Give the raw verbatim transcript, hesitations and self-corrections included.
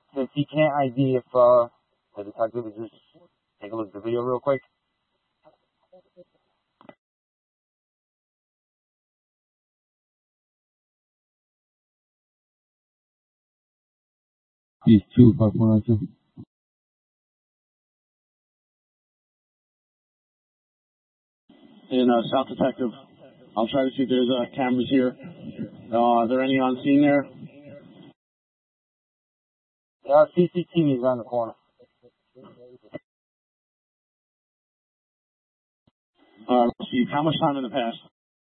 Since he can't I D if uh, the detective would just take a look at the video real quick. He's two, five, four, nine, two. And uh, South Detective, I'll try to see if there's uh, cameras here. Uh, are there any on scene there? Uh, C C T V is on the corner. Uh, Steve, how much time in the past?